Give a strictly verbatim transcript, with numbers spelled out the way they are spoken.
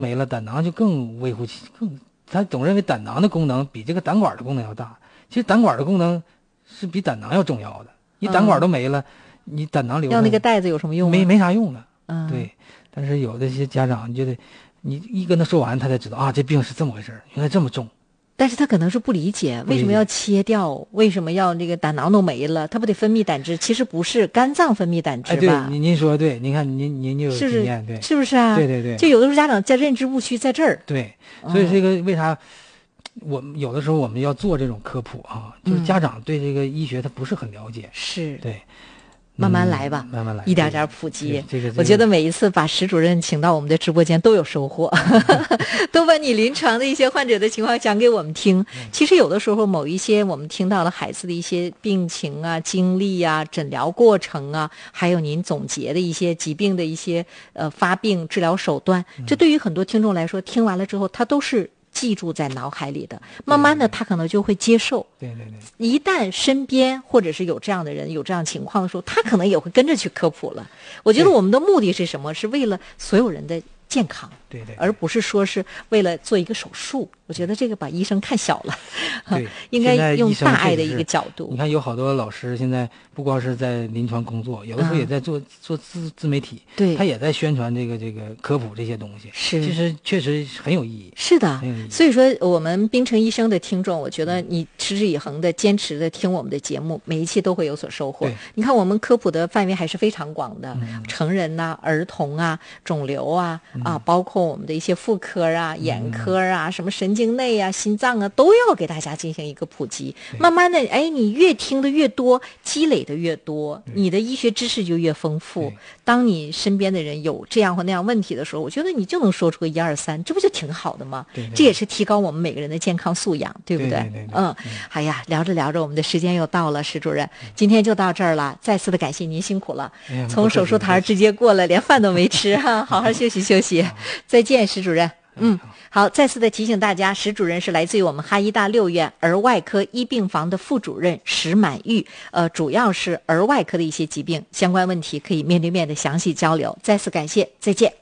没了，胆囊就更微乎其更，他总认为胆囊的功能比这个胆管的功能要大。其实胆管的功能是比胆囊要重要的，你胆管都没了，嗯、你胆囊留要那个袋子有什么用、啊？ 没没啥用了。 嗯， 对。但是有的一些家长就得，你一跟他说完，他才知道啊，这病是这么回事，原来这么重。 但是他可能是不理解为什么要切掉，为什么要那个胆囊都没了，他不得分泌胆汁？其实不是肝脏分泌胆汁吧？ 哎，对，您您说对，您看您您就有经验，对， 是不是啊？ 对对对， 就有的时候家长在认知误区在这儿。 对，所以这个为啥我们有的时候我们要做这种科普啊？就是家长对这个医学他不是很了解， 是对。 慢慢来吧、 嗯，慢慢来， 一点点普及。 这个这个、 我觉得每一次把石主任请到我们的直播间都有收获，都把你临床的一些患者的情况讲给我们听。其实有的时候某一些我们听到了孩子的一些病情啊、经历啊、诊疗过程啊，还有您总结的一些疾病的一些呃发病治疗手段，这对于很多听众来说，听完了之后他都是记住在脑海里的，慢慢的他可能就会接受。 对对对。 一旦身边或者是有这样的人有这样情况的时候，他可能也会跟着去科普了。我觉得我们的目的是什么？是为了所有人的健康， 对 对, 对， 而不是说是为了做一个手术。我觉得这个把医生看小了， 对， 应该用大爱的一个角度。 你看有好多老师现在不光是在临床工作，有的时候也在做、嗯、做自自媒体， 对， 他也在宣传这个这个科普这些东西， 是， 其实确实很有意义。 是的，所以说我们冰城医生的听众，我觉得你持之以恒的、坚持的听我们的节目，每一期都会有所收获。你看我们科普的范围还是非常广的，嗯、成人呐、啊、儿童啊、肿瘤啊、嗯、啊，包括我们的一些妇科啊、眼科啊、嗯、什么神经内啊、心脏啊，都要给大家进行一个普及。慢慢的，哎，你越听的越多，积累的越多，你的医学知识就越丰富。当你身边的人有这样或那样问题的时候，我觉得你就能说出个一二三，这不就挺好的吗？ 对对对， 这也是提高我们每个人的健康素养，对不对？ 对对对对， 嗯，哎呀，聊着聊着，我们的时间又到了，石主任，今天就到这儿了。再次的感谢您辛苦了， 哎、 从手术台直接过来，连饭都没吃哈，好好休息休息。再见，石主任。嗯，好，再次的提醒大家，石主任是来自于我们哈医大六院儿外科一病房的副主任石满玉，呃，主要是儿外科的一些疾病相关问题可以面对面的详细交流。再次感谢，再见。